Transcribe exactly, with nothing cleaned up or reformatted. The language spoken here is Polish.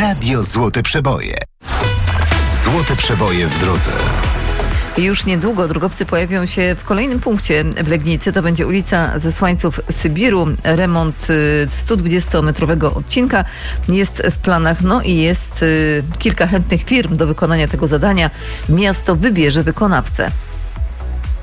Radio Złote Przeboje. Złote Przeboje w drodze. Już niedługo drogowcy pojawią się w kolejnym punkcie w Legnicy. To będzie ulica Zesłańców Sybiru. Remont sto dwudziestometrowego odcinka jest w planach. No i jest kilka chętnych firm do wykonania tego zadania. Miasto wybierze wykonawcę.